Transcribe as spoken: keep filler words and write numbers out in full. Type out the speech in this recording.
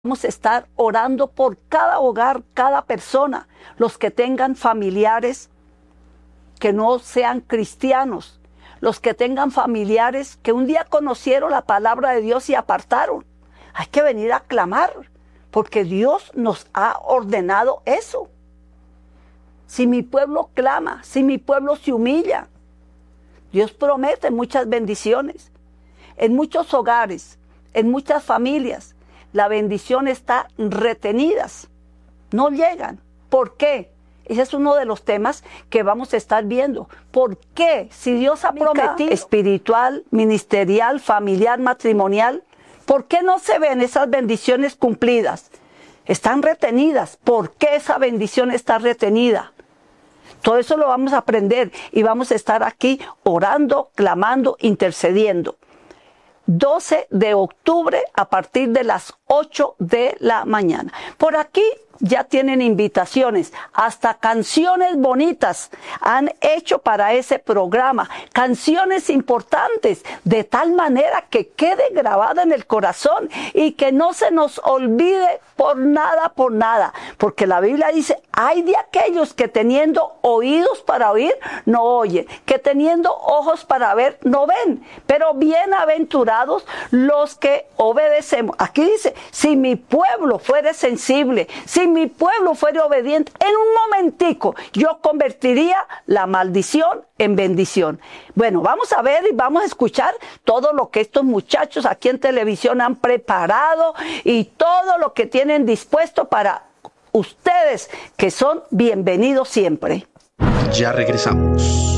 Vamos a estar orando por cada hogar, cada persona, los que tengan familiares que no sean cristianos, los que tengan familiares que un día conocieron la palabra de Dios y apartaron. Hay que venir a clamar, porque Dios nos ha ordenado eso. Si mi pueblo clama, si mi pueblo se humilla, Dios promete muchas bendiciones. En muchos hogares, en muchas familias, la bendición está retenidas, no llegan. ¿Por qué? Ese es uno de los temas que vamos a estar viendo. ¿Por qué? Si Dios ha prometido espiritual, ministerial, familiar, matrimonial, ¿por qué no se ven esas bendiciones cumplidas? Están retenidas. ¿Por qué esa bendición está retenida? Todo eso lo vamos a aprender y vamos a estar aquí orando, clamando, intercediendo. doce de octubre a partir de las ocho de la mañana. Por aquí ya tienen invitaciones, hasta canciones bonitas han hecho para ese programa, canciones importantes, de tal manera que quede grabada en el corazón y que no se nos olvide por nada, por nada, porque la Biblia dice, hay de aquellos que teniendo oídos para oír, no oyen, que teniendo ojos para ver, no ven, pero bienaventurados los que obedecemos. Aquí dice, si mi pueblo fuere sensible, si mi pueblo fuera obediente, en un momentico yo convertiría la maldición en bendición. Bueno, vamos a ver y vamos a escuchar todo lo que estos muchachos aquí en televisión han preparado y todo lo que tienen dispuesto para ustedes, que son bienvenidos siempre. Ya regresamos.